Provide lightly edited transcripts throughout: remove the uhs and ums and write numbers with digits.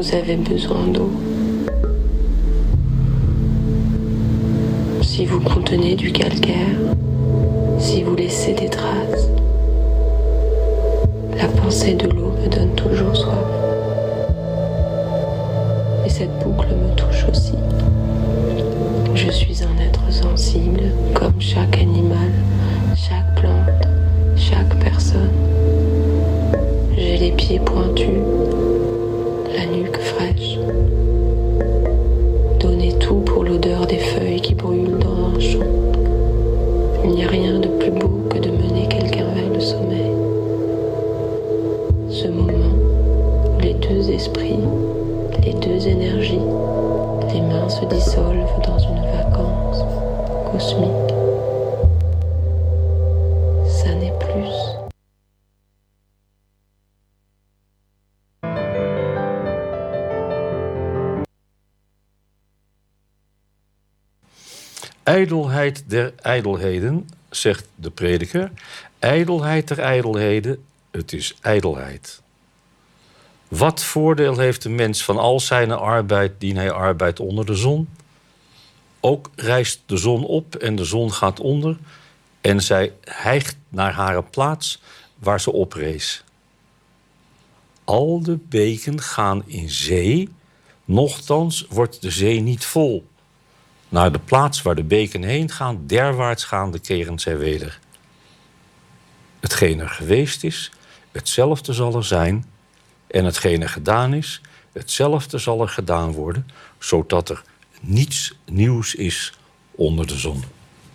vous avez besoin d'eau. Si vous contenez du calcaire, si vous laissez des traces, la pensée de l'eau me donne toujours soif. Et cette boucle me touche aussi. Je suis un être sensible, comme chaque animal, chaque plante, chaque personne. J'ai les pieds pointus, la nuque fraîche. Donnez tout pour l'odeur des feuilles qui brûlent dans un champ. Il n'y a rien de plus beau que de mener quelqu'un vers le sommeil. Ce moment où les deux esprits, les deux énergies, les mains se dissolvent dans une vacance cosmique. Ça n'est plus. Ijdelheid der ijdelheden, zegt de prediker. Ijdelheid der ijdelheden, het is ijdelheid. Wat voordeel heeft de mens van al zijn arbeid, dien hij arbeidt onder de zon? Ook rijst de zon op en de zon gaat onder, en zij hijgt naar haar plaats waar ze oprees. Al de beken gaan in zee, nochtans wordt de zee niet vol. Naar de plaats waar de beken heen gaan, derwaarts gaande keren zij weder. Hetgeen er geweest is, hetzelfde zal er zijn, en hetgeen er gedaan is, hetzelfde zal er gedaan worden, zodat er niets nieuws is onder de zon.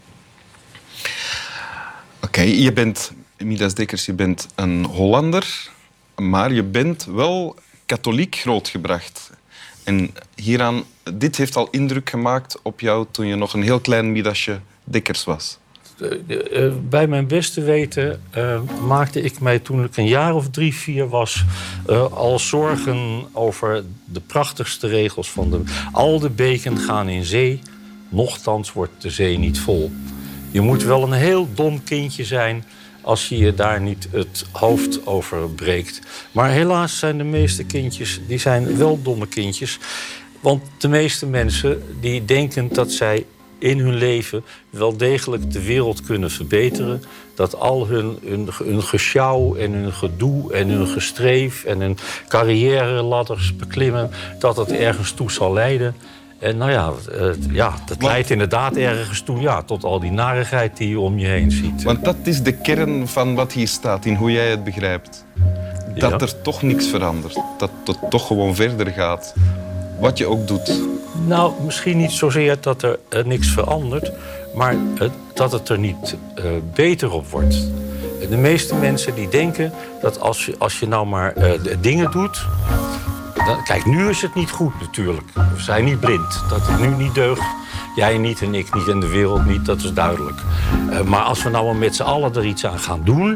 Oké, je bent, Midas Dekkers, je bent een Hollander, maar je bent wel katholiek grootgebracht. En hieraan, dit heeft al indruk gemaakt op jou toen je nog een heel klein Midasje Dekkers was. Bij mijn beste weten maakte ik mij toen ik een jaar of 3, 4 was al zorgen over de prachtigste regels van al de beken gaan in zee, nochtans wordt de zee niet vol. Je moet wel een heel dom kindje zijn als je je daar niet het hoofd over breekt. Maar helaas zijn de meeste kindjes, die zijn wel domme kindjes. Want de meeste mensen die denken dat zij in hun leven wel degelijk de wereld kunnen verbeteren. Dat al hun gesjouw en hun gedoe en hun gestreef en hun carrière-ladders beklimmen, dat het ergens toe zal leiden. En nou ja, dat leidt inderdaad ergens toe, ja, tot al die narigheid die je om je heen ziet. Want dat is de kern van wat hier staat, in hoe jij het begrijpt. Dat er toch niks verandert. Dat het toch gewoon verder gaat. Wat je ook doet. Nou, misschien niet zozeer dat er niks verandert, maar dat het er niet beter op wordt. De meeste mensen die denken dat als je nou maar dingen doet. Kijk, nu is het niet goed natuurlijk. We zijn niet blind. Dat het nu niet deugt. Jij niet en ik niet en de wereld niet, dat is duidelijk. Maar als we nou maar met z'n allen er iets aan gaan doen.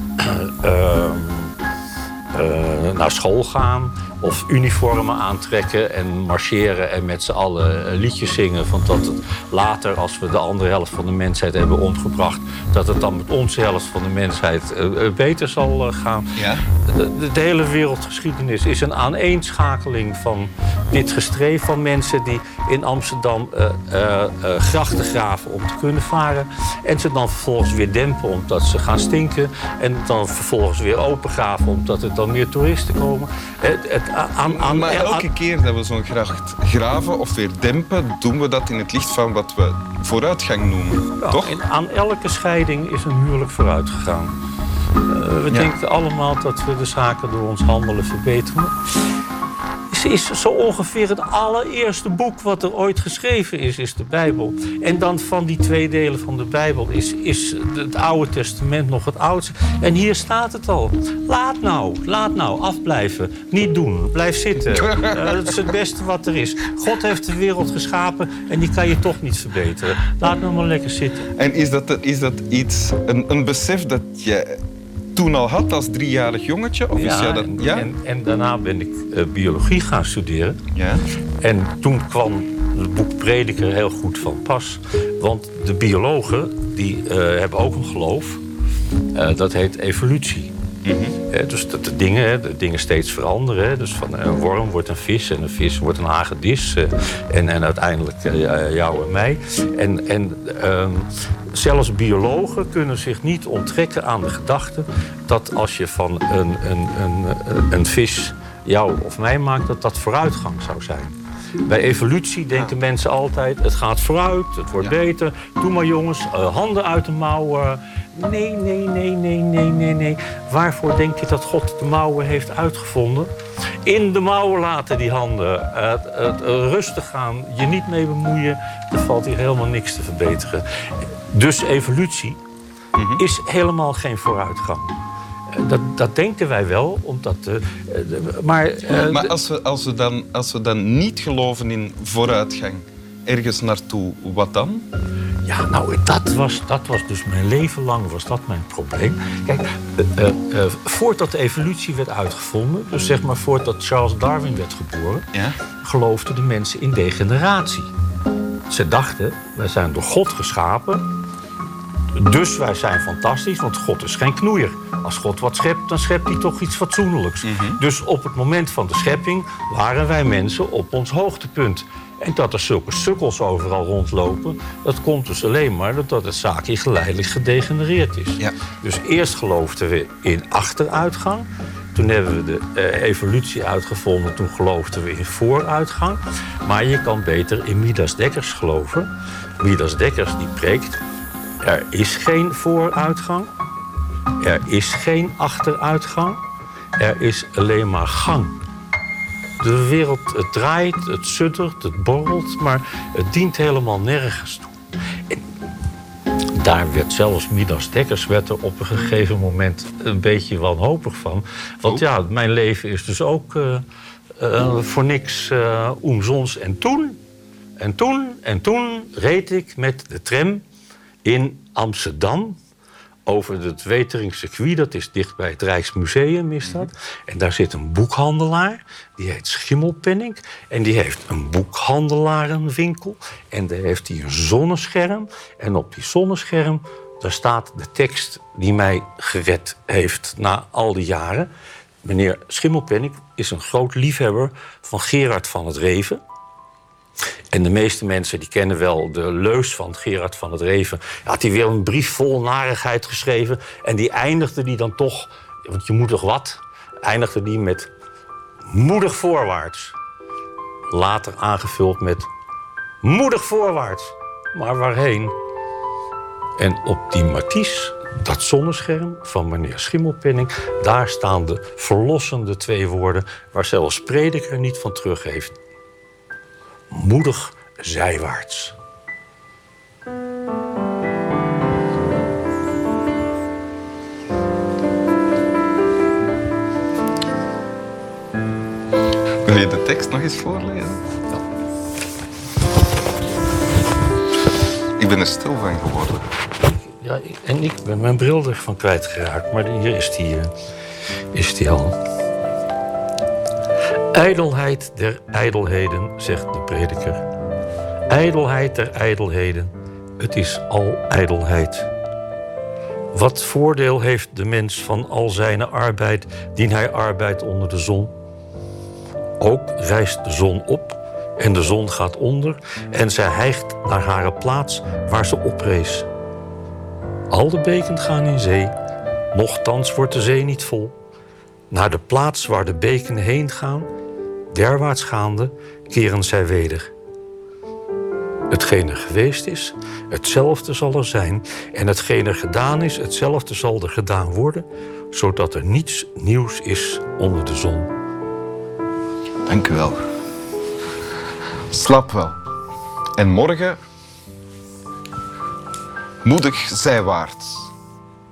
Naar school gaan of uniformen aantrekken en marcheren en met z'n allen liedjes zingen. Van dat het later, als we de andere helft van de mensheid hebben omgebracht, dat het dan met onze helft van de mensheid beter zal gaan. Ja? De hele wereldgeschiedenis is een aaneenschakeling van dit gestreef van mensen die in Amsterdam grachten graven om te kunnen varen. En ze dan vervolgens weer dempen omdat ze gaan stinken. En dan vervolgens weer opengraven omdat er dan meer toeristen komen. Maar elke keer dat we zo'n gracht graven of weer dempen, doen we dat in het licht van wat we vooruitgang noemen. Ja, toch? Aan elke scheiding is een huwelijk vooruit gegaan. We denken allemaal dat we de zaken door ons handelen verbeteren. Is zo ongeveer het allereerste boek wat er ooit geschreven is de Bijbel. En dan van die 2 delen van de Bijbel is het Oude Testament nog het oudste. En hier staat het al. Laat nou, afblijven. Niet doen, blijf zitten. Dat is het beste wat er is. God heeft de wereld geschapen en die kan je toch niet verbeteren. Laat nou maar lekker zitten. En is dat iets, een besef dat je toen al had als 3-jarig jongetje? Of ja, is dat, ja? En daarna ben ik biologie gaan studeren. Ja. En toen kwam het boek Prediker heel goed van pas. Want de biologen die hebben ook een geloof. Dat heet evolutie. Mm-hmm. Dus dat de dingen steeds veranderen. Hè. Dus van een worm wordt een vis en een vis wordt een hagedis. En uiteindelijk jou en mij. En zelfs biologen kunnen zich niet onttrekken aan de gedachte dat als je van een vis jou of mij maakt, dat vooruitgang zou zijn. Bij evolutie denken mensen altijd, het gaat vooruit, het wordt beter. Doe maar jongens, handen uit de mouwen. Nee. Waarvoor denk je dat God de mouwen heeft uitgevonden? In de mouwen laten die handen. Het rustig gaan, je niet mee bemoeien. Er valt hier helemaal niks te verbeteren. Dus evolutie is helemaal geen vooruitgang. Dat denken wij wel, omdat... Maar als we dan niet geloven in vooruitgang, ergens naartoe, wat dan? Ja, nou, dat was dus mijn leven lang was dat mijn probleem. Kijk, voordat de evolutie werd uitgevonden, dus zeg maar voordat Charles Darwin werd geboren, geloofden de mensen in degeneratie. Ze dachten, wij zijn door God geschapen, dus wij zijn fantastisch, want God is geen knoeier. Als God wat schept, dan schept hij toch iets fatsoenlijks. Dus op het moment van de schepping waren wij mensen op ons hoogtepunt. En dat er zulke sukkels overal rondlopen, dat komt dus alleen maar doordat het zaakje geleidelijk gedegenereerd is. Ja. Dus eerst geloofden we in achteruitgang. Toen hebben we de evolutie uitgevonden, toen geloofden we in vooruitgang. Maar je kan beter in Midas Dekkers geloven. Midas Dekkers die preekt, er is geen vooruitgang. Er is geen achteruitgang. Er is alleen maar gang. De wereld het draait, het suddert, het borrelt, maar het dient helemaal nergens toe. En daar werd zelfs Midas Dekkers er op een gegeven moment een beetje wanhopig van. Want ja, mijn leven is dus ook voor niks omzons. En toen reed ik met de tram in Amsterdam over het Weteringcircuit, dat is dicht bij het Rijksmuseum, is dat. En daar zit een boekhandelaar, die heet Schimmelpenninck. En die heeft een boekhandelarenwinkel. En daar heeft hij een zonnescherm. En op die zonnescherm, daar staat de tekst die mij gered heeft na al die jaren. Meneer Schimmelpenninck is een groot liefhebber van Gerard van het Reven. En de meeste mensen die kennen wel de leus van Gerard van het Reven. Had hij weer een brief vol narigheid geschreven. En die eindigde die dan toch, want je moet toch wat? Eindigde die met moedig voorwaarts. Later aangevuld met moedig voorwaarts. Maar waarheen? En op die Matisse, dat zonnescherm van meneer Schimmelpenninck, daar staan de verlossende 2 woorden waar zelfs Prediker niet van terug heeft. Moedig zijwaarts. Wil je de tekst nog eens voorlezen? Ja. Ik ben er stil van geworden. Ja, en ik ben mijn bril ervan kwijtgeraakt, maar hier is die al. Ijdelheid der ijdelheden, zegt de prediker. Ijdelheid der ijdelheden, het is al ijdelheid. Wat voordeel heeft de mens van al zijn arbeid, dien hij arbeidt onder de zon? Ook rijst de zon op en de zon gaat onder en zij hijgt naar haar plaats waar ze oprees. Al de beken gaan in zee, nochtans wordt de zee niet vol. Naar de plaats waar de beken heen gaan, derwaarts gaande, keren zij weder. Hetgeen er geweest is, hetzelfde zal er zijn. En hetgeen er gedaan is, hetzelfde zal er gedaan worden, zodat er niets nieuws is onder de zon. Dank u wel. Slap wel. En morgen moedig zijwaarts.